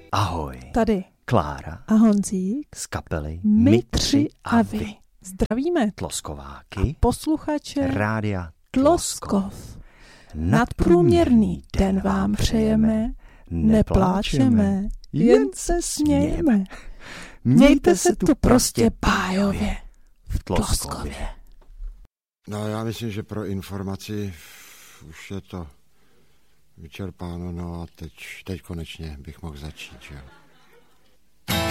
Ahoj. Tady Klára a Honzík z kapely My tři a vy. Zdravíme Tloskováky posluchače rádia Tloskov. Nadprůměrný den vám přejeme, nepláčeme, jen se smějeme. Mějte se tu prostě pájově v Tloskově. No já myslím, že pro informaci už je to vyčerpáno, no a teď konečně bych mohl začít, jo.